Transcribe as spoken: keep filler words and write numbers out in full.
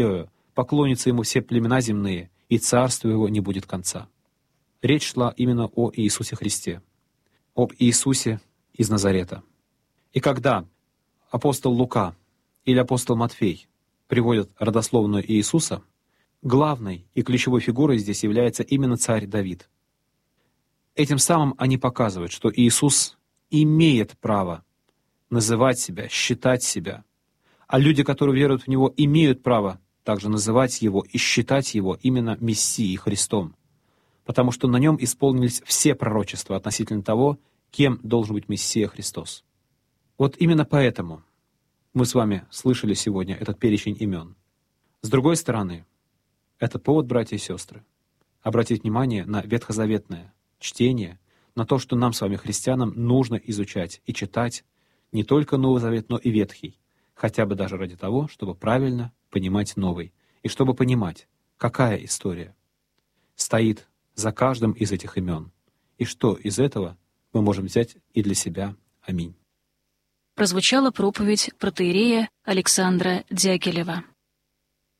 поклонятся ему все племена земные, и царству его не будет конца». Речь шла именно о Иисусе Христе, об Иисусе из Назарета. И когда апостол Лука или апостол Матфей приводят родословную Иисуса, главной и ключевой фигурой здесь является именно царь Давид. Этим самым они показывают, что Иисус имеет право называть себя, считать себя, а люди, которые веруют в Него, имеют право также называть Его и считать Его именно Мессией, Христом, потому что на Нем исполнились все пророчества относительно того, кем должен быть Мессия Христос. Вот именно поэтому мы с вами слышали сегодня этот перечень имен. С другой стороны, это повод, братья и сестры, обратить внимание на ветхозаветное чтение, на то, что нам с вами, христианам, нужно изучать и читать не только Новый Завет, но и Ветхий, хотя бы даже ради того, чтобы правильно понимать Новый, и чтобы понимать, какая история стоит за каждым из этих имен, и что из этого мы можем взять и для себя. Аминь. Прозвучала проповедь протоиерея Александра Дягилева.